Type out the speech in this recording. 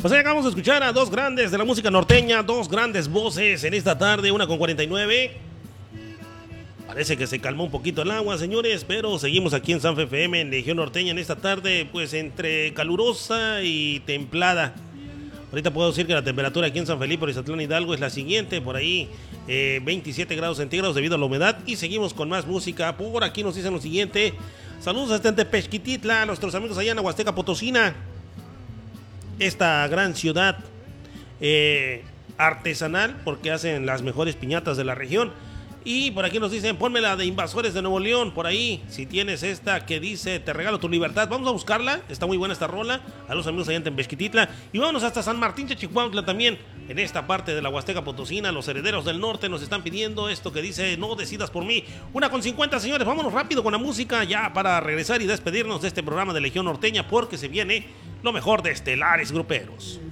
Pues ahí acabamos de escuchar a dos grandes de la música norteña, dos grandes voces en esta tarde, 1:49. Parece que se calmó un poquito el agua, señores, pero seguimos aquí en Sanfe FM, en Legión Norteña, en esta tarde, pues entre calurosa y templada. Ahorita puedo decir que la temperatura aquí en San Felipe, Orizatlán, Hidalgo es la siguiente, por ahí 27 grados centígrados debido a la humedad. Y seguimos con más música. Por aquí nos dicen lo siguiente: saludos hasta Tepezquititla, a nuestros amigos allá en Huasteca Potosina, esta gran ciudad artesanal, porque hacen las mejores piñatas de la región. Y por aquí nos dicen, ponme la de Invasores de Nuevo León, por ahí, si tienes esta que dice, te regalo tu libertad. Vamos a buscarla, está muy buena esta rola, a los amigos allá en Tepezquititla. Y vámonos hasta San Martín Chichicuautla también, en esta parte de la Huasteca Potosina. Los herederos del norte nos están pidiendo esto que dice, no decidas por mí. 1:50, señores, vámonos rápido con la música, ya para regresar y despedirnos de este programa de Legión Norteña, porque se viene lo mejor de Estelares Gruperos.